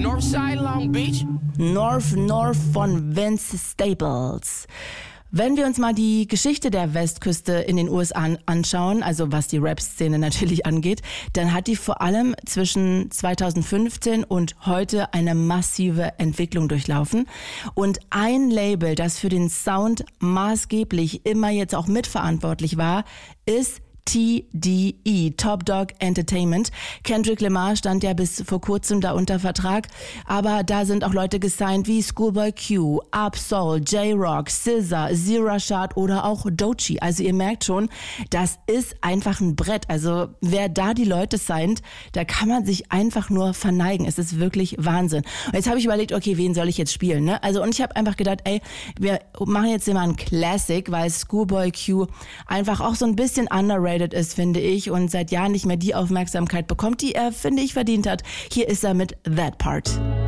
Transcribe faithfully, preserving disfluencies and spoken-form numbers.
Northside, Long Beach. North North von Vince Staples. Wenn wir uns mal die Geschichte der Westküste in den U S A anschauen, also was die Rap-Szene natürlich angeht, dann hat die vor allem zwischen zweitausendfünfzehn und heute eine massive Entwicklung durchlaufen. Und ein Label, das für den Sound maßgeblich immer jetzt auch mitverantwortlich war, ist T D E, Top Dog Entertainment. Kendrick Lamar stand ja bis vor kurzem da unter Vertrag, aber da sind auch Leute gesigned wie Schoolboy Q, Ab-Soul, J-Rock, S Z A, Z-Rashad oder auch Doechii. Also ihr merkt schon, das ist einfach ein Brett. Also wer da die Leute signed, da kann man sich einfach nur verneigen. Es ist wirklich Wahnsinn. Und jetzt habe ich überlegt, okay, wen soll ich jetzt spielen, ne? Also und ich habe einfach gedacht, ey, wir machen jetzt immer einen Classic, weil Schoolboy Q einfach auch so ein bisschen underrated ist, finde ich, und seit Jahren nicht mehr die Aufmerksamkeit bekommt, die er, finde ich, verdient hat. Hier ist er mit That Part.